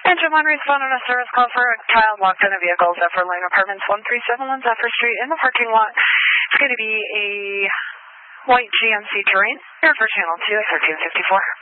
Engine 1 responding to service call for a child locked in a vehicle, Zephyr Lane Apartments, 1371 Zephyr Street in the parking lot. It's going to be a white GMC Terrain. Here for channel 2 at 1354.